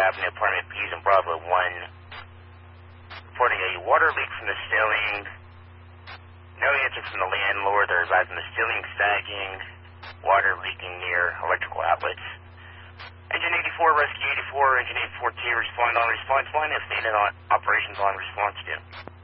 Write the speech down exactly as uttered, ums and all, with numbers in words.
Avenue, apartment B's in Bravo one. Reporting a water leak from the ceiling. No answer from the landlord. They're advising the ceiling sagging, water leaking near electrical outlets. Engine eighty-four, Rescue eighty-four, Engine eight four two, respond on response line. If needed, on operations on response two.